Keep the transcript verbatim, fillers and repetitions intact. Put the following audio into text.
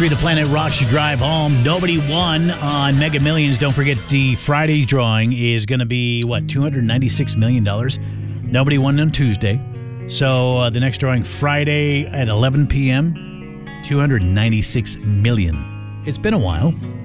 three, The Planet Rocks You Drive Home. Nobody won on Mega Millions. Don't forget, the Friday drawing is going to be, what, two hundred ninety-six million dollars. Nobody won on Tuesday. So uh, the next drawing Friday at eleven p.m., two hundred ninety-six million dollars. It's been a while.